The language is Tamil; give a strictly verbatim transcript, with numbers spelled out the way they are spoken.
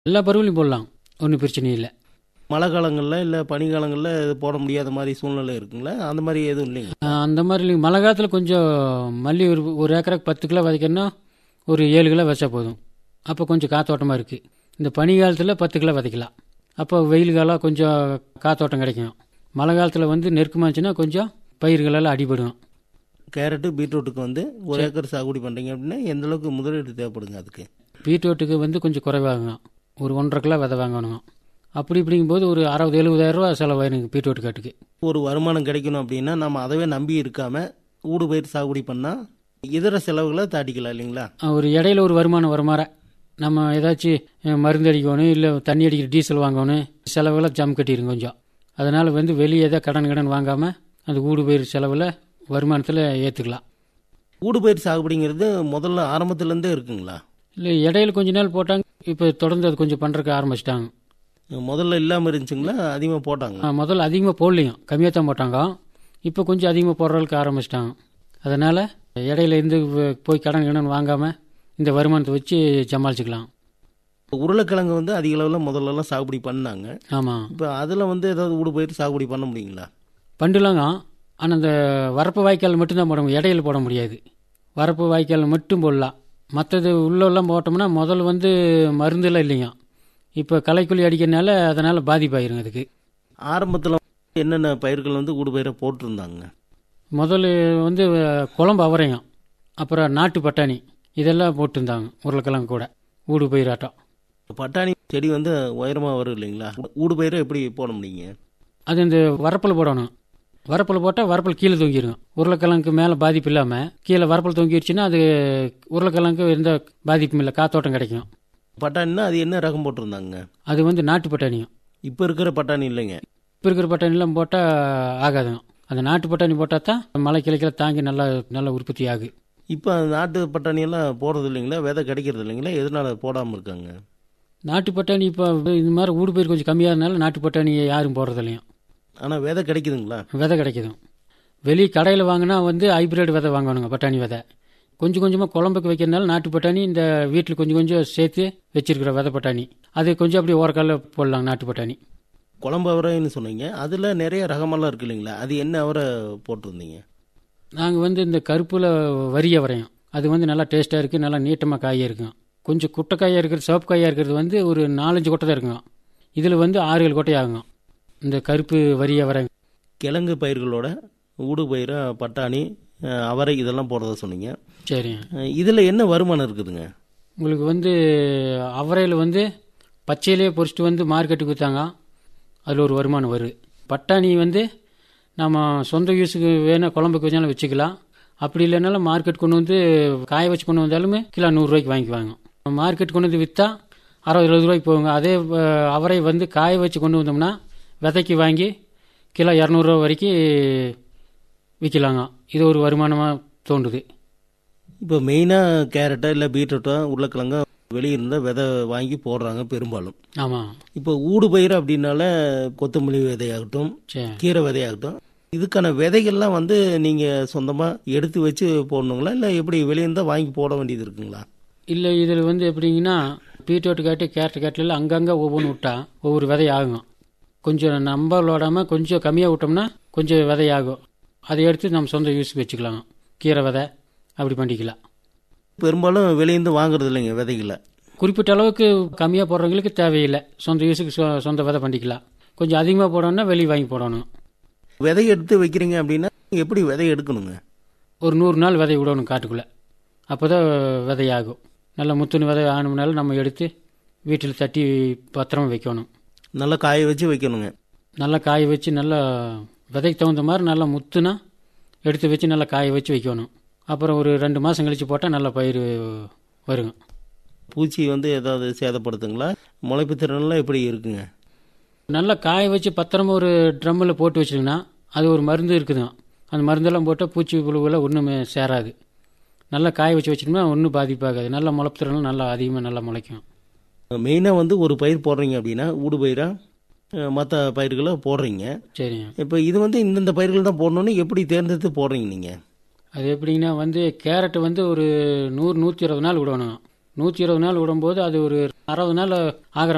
எல்லா பருவலையும் போடலாம், ஒன்றும் பிரச்சனை இல்லை. மழை காலங்களில் இல்லை பனிக்காலங்களில் இது போட முடியாத மாதிரி சூழ்நிலை இருக்குங்களா? அந்த மாதிரி எதுவும் இல்லைங்க? ஆஹ் அந்த மாதிரி இல்லைங்க. மழை காலத்தில் கொஞ்சம் மல்லி ஒரு ஒரு ஏக்கருக்கு பத்து கிலோ விதைக்கணும்னா ஒரு ஏழு கிலோ வச்சா போதும். அப்போ கொஞ்சம் காத்தோட்டமாக இருக்குது. இந்த பனி காலத்தில் பத்து கிலோ விதைக்கலாம். அப்போ வெயில் காலம் கொஞ்சம் காத்தோட்டம் கிடைக்கும். மழை காலத்தில் வந்து நெருக்கமாச்சுன்னா கொஞ்சம் பயிர்களெல்லாம் அடிபடும். கேரட்டு பீட்ரூட்டுக்கு வந்து ஒரு ஏக்கர் சாகுபடி பண்ணுறீங்க அப்படின்னா எந்த அளவுக்கு முதலீடு தேவைப்படுங்க அதுக்கு? பீட்ரூட்டுக்கு வந்து கொஞ்சம் குறைவாகுங்க. ஒரு ஒன்றரை கிலோ விதை வாங்கணுங்க. அப்படி இப்படிங்கும்போது ஒரு அறுபது எழுபதாயிரம் ரூபா செலவாயிருங்க பீட்ரூட் காட்டுக்கு. ஒரு வருமானம் கிடைக்கணும் அப்படின்னா நம்ம அதவே நம்பி இருக்காமல் ஊடு பயிர் சாகுபடி பண்ணால் இதர செலவுகளை தாட்டிக்கலாம் இல்லைங்களா? ஒரு இடையில ஒரு வருமானம் வருமாற நம்ம ஏதாச்சும் மருந்து அடிக்கணும், இல்லை தண்ணி அடிக்கிற டீசல் வாங்கணும், செலவெல்லாம் ஜம் கட்டிடுங்க கொஞ்சம். அதனால் வந்து வெளியே ஏதாவது கடன் கடன் வாங்காமல் அந்த ஊடு பயிர் செலவில் வருமானத்தில் ஏற்றுக்கலாம். ஊடு பயிர் சாகுபடிங்கிறது முதல்ல ஆரம்பத்துலேருந்தே இருக்குங்களா? இல்லை, இடையில கொஞ்ச நாள் போட்டாங்க. இப்போ தொடர்ந்து அது கொஞ்சம் பண்ணுறதுக்கு ஆரம்பிச்சிட்டாங்க. முதல்ல இல்லாமல் இருந்துச்சுங்களா? அதிகமாக போட்டாங்க? முதல்ல அதிகமாக போடலையும், கம்மியாக தான் போட்டாங்க. இப்போ கொஞ்சம் அதிகமாக போடுறதுக்கு ஆரம்பிச்சிட்டாங்க. அதனால் இடையில இருந்து போய் கடன் கடன் வாங்காமல் இந்த வருமானத்தை வச்சு சமாளிச்சுக்கலாம். உருளைக்கிழங்கு வந்து அதிக அளவில் முதல்லலாம் சாகுபடி பண்ணாங்க. ஆமாம். இப்போ அதில் வந்து ஏதாவது ஊடு பயிர் சாகுபடி பண்ண முடியுங்களா? பண்டுலாங்க. ஆனால் அந்த வரப்பு வாய்க்கால் மட்டும்தான் போட முடியும், இடையில போட முடியாது. வரப்பு வாய்க்கால் மட்டும் போடலாம். மற்றது உள்ளெல்லாம் போட்டோம்னா முதல்ல வந்து மருந்தெல்லாம் இல்லைங்க. இப்போ களைக்கொல்லி அடிக்கிறதுனால அதனால் பாதிப்பாயிருங்க அதுக்கு. ஆரம்பத்தில் என்னென்ன பயிர்கள் வந்து ஊடு பயிரை போட்டிருந்தாங்க? முதல்ல வந்து குழம்பு அவரைங்க, அப்புறம் நாட்டு பட்டாணி, இதெல்லாம் போட்டிருந்தாங்க. உருளைக்கிழங்கு கூட ஊடு பயிராட்டம். பட்டாணி செடி வந்து உயரமாக வரும் இல்லைங்களா? ஊடு பயிரை எப்படி போட முடியுங்க? அது இந்த வரப்பில் போடணும். வரப்பில் போட்டால் வரப்பில் கீழே தொங்கிடுங்க. உருளைக்கிழங்குக்கு மேலே பாதிப்பு இல்லாமல் கீழே வரப்பில் தொங்கிடுச்சுன்னா அது உருளைக்கிழங்கு எந்த பாதிப்பும் இல்லை, காத்தோட்டம் கிடைக்கும். பட்டாணின்னா அது என்ன ரகம் போட்டிருந்தாங்க? அது வந்து நாட்டு பட்டாணியும். இப்போ இருக்கிற பட்டாணி இல்லைங்க. இப்போ இருக்கிற பட்டாணிலாம் போட்டால் ஆகாதுங்க. அந்த நாட்டு பட்டாணி போட்டால் தான் மழை கிளைக்கெல்லாம் தாங்கி நல்லா நல்லா உற்பத்தி ஆகு. இப்போ அந்த நாட்டு பட்டாணியெல்லாம் போடுறது இல்லைங்களா? விதை கிடைக்கிறது இல்லைங்களா? எதனால போடாமல் இருக்காங்க? நாட்டு பட்டாணி இப்போ இந்த மாதிரி ஊடு பயிர் கொஞ்சம் கம்மியாக இருந்தாலும் நாட்டு பட்டாணியை யாரும் போடுறது இல்லையும். ஆனால் விதை கிடைக்குதுங்களா? விதை கிடைக்குது. வெளியே கடையில் வாங்கினா வந்து ஹைப்ரிட் விதை வாங்கணுங்க, பட்டாணி விதை. கொஞ்சம் கொஞ்சமாக குழம்புக்கு வைக்கிறதுனால நாட்டு பட்டாணி இந்த வீட்டில் கொஞ்சம் கொஞ்சம் சேர்த்து வச்சிருக்கிற விதை பட்டாணி அது கொஞ்சம் அப்படி ஓரக்கால போடலாம். நாட்டு பட்டாணி குழம்பு அவரைன்னு சொன்னீங்க, அதில் நிறைய ரகமெல்லாம் இருக்கு இல்லைங்களா? அது என்ன அவரை போட்டிருந்தீங்க? நாங்கள் வந்து இந்த கருப்பில் வரிய வரையும். அது வந்து நல்லா டேஸ்ட்டாக இருக்குது, நல்லா நீட்டமாக காயாக இருக்குங்க. கொஞ்சம் குட்டை காயாக இருக்கிறது, சிவப்பு காயாக இருக்கிறது வந்து ஒரு நாலஞ்சு கொட்டை தான் இருக்குங்க. இதில் வந்து ஆறு ஏழு கொட்டை ஆகுங்க இந்த கருப்பு வரிய வரை. கிழங்கு பயிர்களோட ஊடு பயிரை பட்டாணி அவரை இதெல்லாம் போடுறத சொன்னீங்க. சரிங்க. இதில் என்ன வருமானம் இருக்குதுங்க? உங்களுக்கு வந்து அவரையில் வந்து பச்சையிலேயே பொறிச்சிட்டு வந்து மார்க்கெட்டுக்கு விற்றாங்க, அதில் ஒரு வருமானம் வருது. பட்டாணி வந்து நம்ம சொந்த யூஸுக்கு வேணால் குழம்புக்கு வச்சாலும் வச்சுக்கலாம். அப்படி இல்லைனாலும் மார்க்கெட் கொண்டு வந்து காய வச்சு கொண்டு வந்தாலுமே கிலோ நூறுரூவாய்க்கு வாங்கிக்குவாங்க. மார்க்கெட் கொண்டு வந்து விற்றா அறுபது இருபது ரூபாய்க்கு போவாங்க. அதே அவரை வந்து காய வச்சு கொண்டு வந்தோம்னா விதைக்கு வாங்கி கிலோ இரநூறுவா வரைக்கும் விற்கலாங்க. இது ஒரு வருமானமாக தோன்றுது. இப்போ மெயினாக கேரட்டா இல்லை பீட்ரூட்டா உருளைக்கிழங்கா வெளியிருந்த விதை வாங்கி போடுறாங்க பெரும்பாலும். ஆமாம். இப்போ ஊடு பயிர் அப்படின்னால கொத்தமல்லி விதையாகட்டும், கீரை விதையாகட்டும், இதுக்கான விதைகள்லாம் வந்து நீங்கள் சொந்தமாக எடுத்து வச்சு போடணுங்களா, இல்லை எப்படி வெளியிருந்தால் வாங்கி போட வேண்டியது இருக்குங்களா? இல்லை, இதில் வந்து எப்படிங்கன்னா பீட்ரூட்டு காட்டு கேரட் காட்டில் அங்கங்கே ஒவ்வொன்று விட்டா ஒவ்வொரு விதை ஆகும். கொஞ்சம் நம்பளோடாமல் கொஞ்சம் கம்மியாக விட்டோம்னா கொஞ்சம் விதையாகும். அதை எடுத்து நம்ம சொந்த யூஸுக்கு வச்சுக்கலாம். கீரை விதை அப்படி பண்ணிக்கலாம். பெரும்பாலும் வெளியேந்து வாங்குறது இல்லைங்க விதைகளை. குறிப்பிட்ட அளவுக்கு கம்மியாக போடுறவங்களுக்கு தேவையில்லை, சொந்த யூஸுக்கு சொ சொந்த விதை பண்ணிக்கலாம். கொஞ்சம் அதிகமாக போடணும்னா வெளியே வாங்கி போடணும். விதை எடுத்து வைக்கிறீங்க அப்படின்னா எப்படி விதை எடுக்கணுங்க? ஒரு நூறு நாள் விதை விடணும் காட்டுக்குள்ளே. அப்போ தான் விதையாகும். நல்லா முத்துணு விதை ஆகணும்னாலும் நம்ம எடுத்து வீட்டில் தட்டி பத்திரமா வைக்கணும். நல்லா காய வச்சு வைக்கணுங்க. நல்லா காய வச்சு நல்லா விதைக்கு தகுந்த மாதிரி நல்லா முத்துனா எடுத்து வச்சு நல்லா காய வச்சு வைக்கணும். அப்புறம் ஒரு ரெண்டு மாதம் கழித்து போட்டால் நல்லா பயிர் வருங்க. பூச்சி வந்து ஏதாவது சேதப்படுத்துங்களா? முளைப்பு திறனெல்லாம் எப்படி இருக்குங்க? நல்லா காய வச்சு பத்திரமா ஒரு ட்ரம்மில் போட்டு வச்சிங்கன்னா அது ஒரு மருந்து இருக்குதுங்க. அந்த மருந்தெல்லாம் போட்டால் பூச்சி புழுவெல்லாம் ஒன்றுமே சேராது. நல்லா காய வச்சு வச்சிட்டோம்னா ஒன்றும் பாதிப்பாகாது. நல்லா முளைப்பு திறனும் நல்லா அதிகமாக நல்லா முளைக்கும். மெயினாக வந்து ஒரு பயிர் போடுறீங்க அப்படின்னா ஊடு பயிராக மற்ற பயிர்களை போடுறீங்க. சரிங்க. இப்போ இது வந்து இந்தந்த பயிர்கள் தான் போடணுன்னு எப்படி தேர்ந்தெடுத்து போடுறீங்க நீங்கள்? அது எப்படின்னா வந்து கேரட்டு வந்து ஒரு நூறு நூற்றி இருபது நாள் விடணும். நூற்றி இருபது நாள் விடும்போது அது ஒரு அறுபது நாள் ஆகிற